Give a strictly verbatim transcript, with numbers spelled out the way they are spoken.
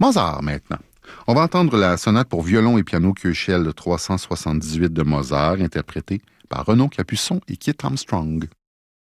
Mozart maintenant. On va entendre la sonate pour violon et piano Köchel trois cent soixante-dix-huit de Mozart, interprétée par Renaud Capuçon et Kit Armstrong.